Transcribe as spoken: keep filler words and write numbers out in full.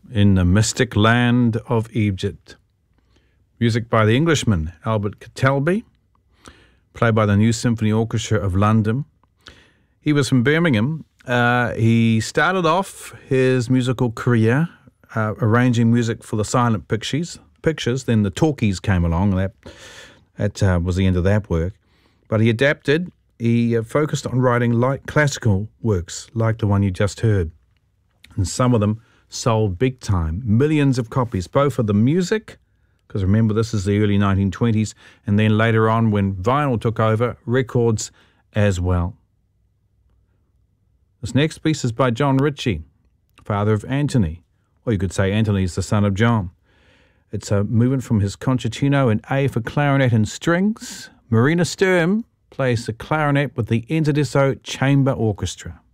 in the mystic land of Egypt. Music by the Englishman Albert Catalby, played by the New Symphony Orchestra of London. He was from Birmingham. Uh, he started off his musical career uh, arranging music for the silent pictures. Pictures. Then the talkies came along. That that uh, was the end of that work. But he adapted. He uh, focused on writing light classical works, like the one you just heard. And some of them sold big time, millions of copies, both of the music, because remember this is the early nineteen twenties, and then later on when vinyl took over, records as well. This next piece is by John Ritchie, father of Anthony, or you could say Anthony is the son of John. It's a movement from his concertino in A for clarinet and strings. Marina Sturm plays the clarinet with the Interdisso Chamber Orchestra.